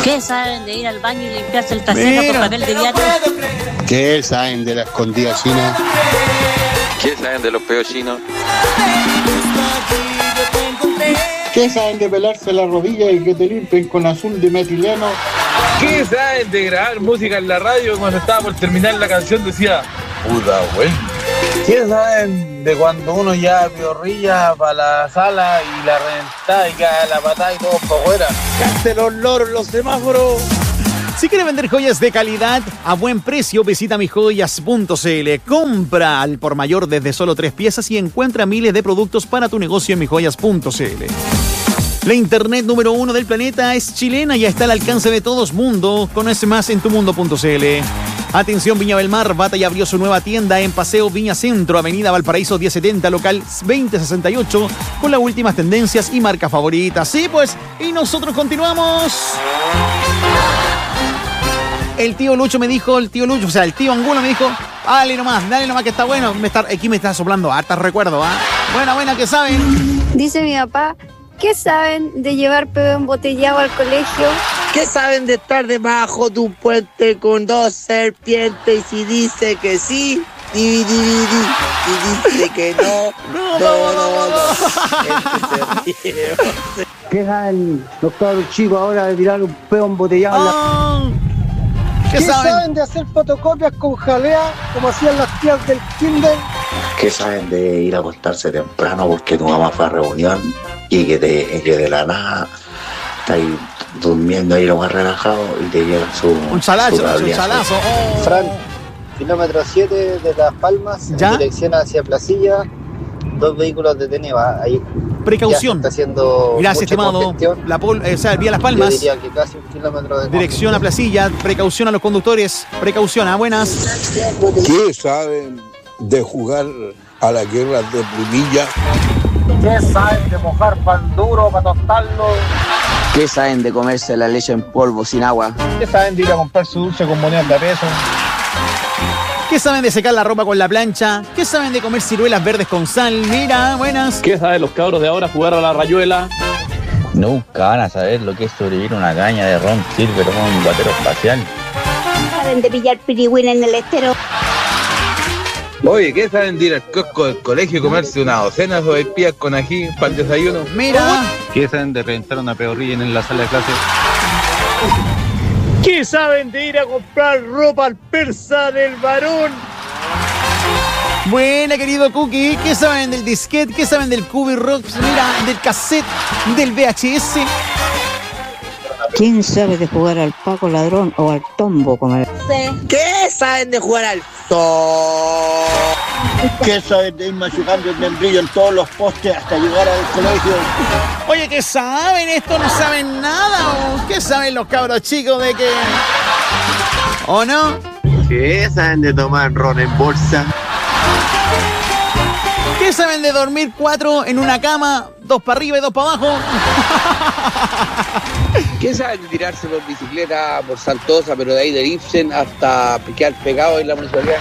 ¿Qué saben de ir al baño y limpiarse el trasero con papel de diario? ¿Qué saben de la escondida china? ¿Qué saben de los peos chinos? ¿Qué saben de pelarse la rodilla y que te limpien con azul de metileno? ¿Qué saben de grabar música en la radio cuando estaba por terminar la canción decía puta güey? ¿Qué saben de cuando uno ya piorrilla para la sala y la reventaba y cae la patada y todo por fuera? ¡Cante los loros, los semáforos! Si quieres vender joyas de calidad a buen precio, visita mijoyas.cl. Compra al por mayor desde solo 3 piezas y encuentra miles de productos para tu negocio en mijoyas.cl. La internet número 1 del planeta es chilena y está al alcance de todos mundo. Conoce más en tumundo.cl. Atención Viña del Mar, Bata ya abrió su nueva tienda en Paseo Viña Centro, Avenida Valparaíso 1070, local 2068, con las últimas tendencias y marcas favoritas. Sí, pues, y nosotros continuamos. El tío Lucho, o sea, el tío Angulo me dijo, dale nomás que está bueno. Aquí me está soplando hartas recuerdos, ¿ah? Buena, ¿qué saben? Dice mi papá, ¿qué saben de llevar peo embotellado al colegio? ¿Qué saben de estar debajo de un puente con 2 serpientes y si dice que sí, y dice que no? ¿Qué saben los cabros chicos ahora de tirar un peo embotellado? ¿Qué saben de hacer fotocopias con jalea como hacían las tías del kinder? ¿Qué saben de ir a acostarse temprano porque tu mamá fue a reunión y que de la nada está ahí durmiendo ahí lo más relajado y te llega un chalazo? Oh. Fran, kilómetro 7 de Las Palmas, ¿ya? En dirección hacia Placilla, 2 vehículos detenidos ahí. Precaución. Está haciendo gracias, estimado. Vía Las Palmas. Yo diría que casi 1 kilómetro de dirección a Placilla. Precaución a los conductores. Precaución, buenas. ¿Qué saben de jugar a la guerra de Plumilla? ¿Qué saben de mojar pan duro para tostarlo? ¿Qué saben de comerse la leche en polvo sin agua? ¿Qué saben de ir a comprar su dulce con monedas de peso? ¿Qué saben de secar la ropa con la plancha? ¿Qué saben de comer ciruelas verdes con sal? Mira, buenas. ¿Qué saben los cabros de ahora jugar a la rayuela? Nunca van a saber lo que es sobrevivir una caña de Ron Silver con un batero espacial. ¿Qué saben de pillar pirigüina en el estero? Oye, ¿qué saben de ir al kiosco del colegio y comerse una docena de sopaipillas con ají para el desayuno? Mira. ¿Qué saben de reventar una peorrilla en la sala de clase? ¿Qué saben de ir a comprar ropa al persa del varón? Buena, querido Cookie. ¿Qué saben del disquete? ¿Qué saben del Cubi Rock? Mira, del cassette, del VHS. ¿Quién sabe de jugar al Paco Ladrón o al Tombo? ¿Qué saben de jugar al Tombo? ¿Qué saben de ir machucando el membrillo en todos los postes hasta llegar al colegio? Oye, ¿qué saben? Esto no saben nada. ¿O qué saben los cabros chicos de que... ¿O no? ¿Qué saben de tomar ron en bolsa? ¿Qué saben de dormir 4 en una cama, 2 para arriba y 2 para abajo? ¿Qué saben de tirarse por bicicleta por Santosa, pero de ahí de Ibsen hasta quedar pegado en la municipalidad?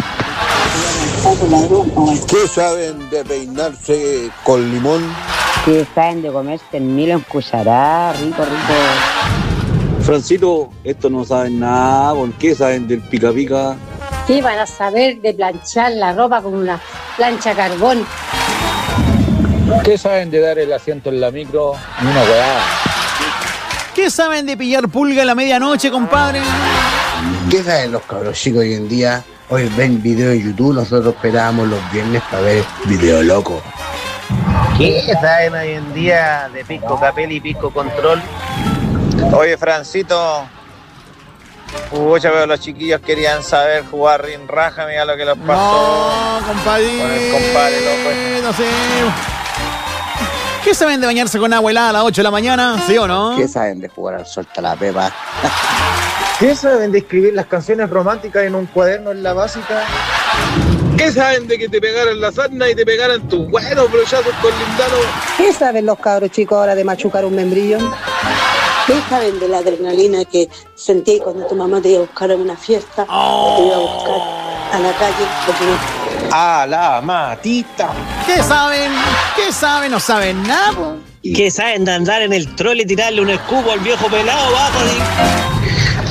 ¿Qué saben de peinarse con limón? ¿Qué saben de comerse el Milo en cucharada? Rico. Francito, esto no saben nada. ¿Por qué saben del pica pica? ¿Qué van a saber de planchar la ropa con una plancha carbón? ¿Qué saben de dar el asiento en la micro? Ni una hueá. ¿Qué saben de pillar pulga a la medianoche, compadre? ¿Qué saben los cabros chicos hoy en día? Hoy ven video de YouTube, nosotros esperábamos los viernes para ver video loco. ¿Qué saben hoy en día de Pisco Capel y Pisco Control? Oye, Francito, pucha, pero los chiquillos querían saber jugar rin raja, mira lo que les pasó. No, compadre. Con el compadre, no sé. ¿Qué saben de bañarse con agua helada a las 8 de la mañana? ¿Sí o no? ¿Qué saben de jugar al suelta la pepa? ¿Qué saben de escribir las canciones románticas en un cuaderno en la básica? ¿Qué saben de que te pegaran la sarna y te pegaran tus buenos brochazos con lindano? ¿Qué saben los cabros chicos ahora de machucar un membrillo? ¿Qué saben de la adrenalina que sentí cuando tu mamá te iba a buscar a una fiesta? Te iba a buscar a la calle porque no. ¡A la matita! ¿Qué saben? ¿Qué saben? No saben nada. ¿Qué saben de andar en el trole y tirarle un escupo al viejo pelado, bajo?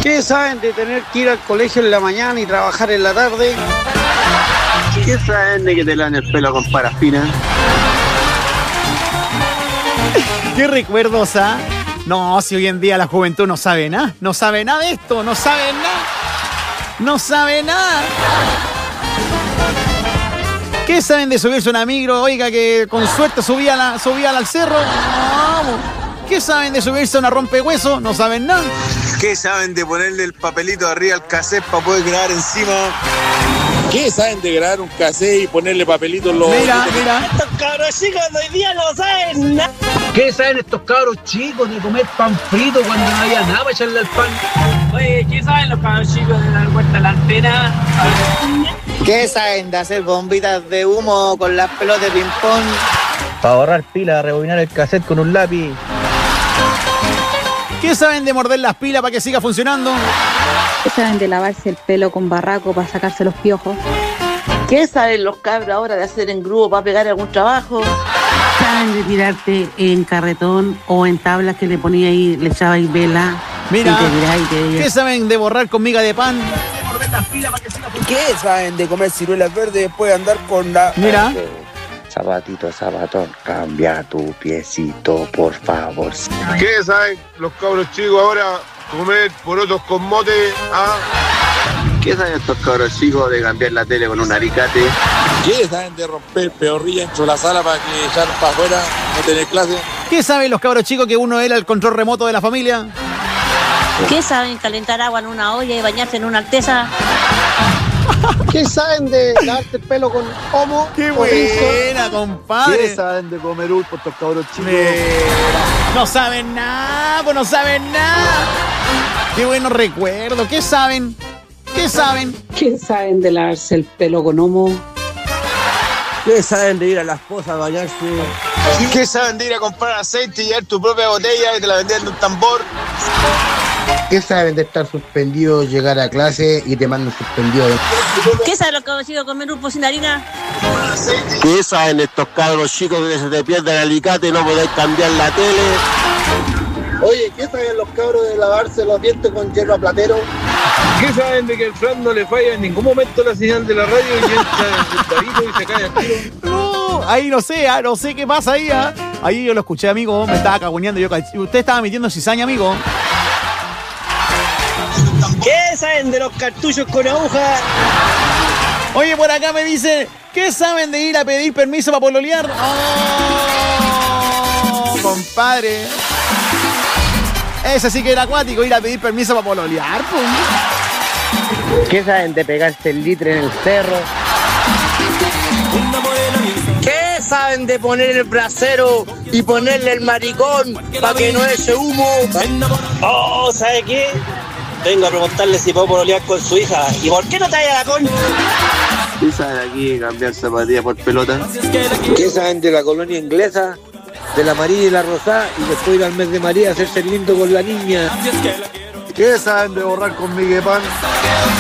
¿Qué saben de tener que ir al colegio en la mañana y trabajar en la tarde? ¿Qué saben de que te lavan el pelo con parafina? ¿Qué recuerdos, ah? No, si hoy en día la juventud no sabe nada. No sabe nada de esto, no sabe nada. No sabe nada. ¿Qué saben de subirse a una micro? Oiga, que con suerte subían al cerro. Vamos. ¿Qué saben de subirse a una rompehueso? No saben nada. ¿Qué saben de ponerle el papelito arriba al cassette para poder grabar encima? ¿Qué saben de grabar un cassette y ponerle papelito en los... Mira. Estos cabros chicos de hoy día no saben nada. ¿Qué saben estos cabros chicos de comer pan frito cuando no había nada para echarle al pan? Oye, ¿qué saben los cabros chicos de dar vuelta a la antena? ¿Qué saben de hacer bombitas de humo con las pelotas de ping-pong? Para ahorrar pilas, rebobinar el cassette con un lápiz. ¿Qué saben de morder las pilas para que siga funcionando? ¿Qué saben de lavarse el pelo con barraco para sacarse los piojos? ¿Qué saben los cabros ahora de hacer engrudo para pegar algún trabajo? ¿Saben de tirarte en carretón o en tablas que le ponía ahí, le echabais vela? Mira, y ¿qué saben de borrar con miga de pan? ¿Qué saben de comer ciruelas verdes después de andar con la... Mira. Zapatito, zapatón, cambia tu piecito, por favor. ¿Qué saben los cabros chicos ahora? Comer porotos con mote. ¿Qué saben estos cabros chicos de cambiar la tele con un alicate? ¿Qué saben de romper peorrilla dentro de la sala para que echar para afuera, no tener clase? ¿Qué saben los cabros chicos que uno era el control remoto de la familia? ¿Qué saben calentar agua en una olla y bañarse en una alteza? ¿Qué saben de lavarte el pelo con homo? ¡Qué buena, compadre! ¿Qué saben de comer ulpo estos cabros chicos? No saben nada, pues no saben nada. ¡Qué buenos recuerdos! ¿Qué saben? ¿Qué saben? ¿Qué saben de lavarse el pelo con homo? ¿Qué saben de ir a las pozas a bañarse? ¿Qué saben de ir a comprar aceite y llevar tu propia botella y te la vendían de un tambor? ¿Qué saben de estar suspendido, llegar a clase y te mandan suspendido? ¿Qué saben los cabros chicos de comer un sin harina? ¿Qué saben estos cabros chicos que se te pierde el alicate y no podés cambiar la tele? Oye, ¿qué saben los cabros de lavarse los dientes con hierro platero? ¿Qué saben de que al Fran no le falla en ningún momento la señal de la radio y entra el y se cae al tiro? No, ahí no sé qué pasa ahí. Ahí yo lo escuché, amigo, me estaba cagoneando. Usted estaba metiendo cizaña, amigo. ¿Qué saben de los cartuchos con aguja? Oye, por acá me dice, ¿qué saben de ir a pedir permiso para pololear? ¡Oh, compadre! Ese sí que era acuático, ir a pedir permiso para pololear. Pum. ¿Qué saben de pegarse el litre en el cerro? ¿Qué saben de poner el brasero y ponerle el maricón para que no eche humo? Oh, ¿sabe qué? Vengo a preguntarle si puedo pololear con su hija. ¿Y por qué no te vaya la coña? ¿Qué saben aquí de cambiar zapatillas por pelota? ¿Qué saben de la colonia inglesa? De la María y la Rosá y después ir al mes de María a hacerse lindo con la niña. ¿Qué saben de borrar con miga de pan?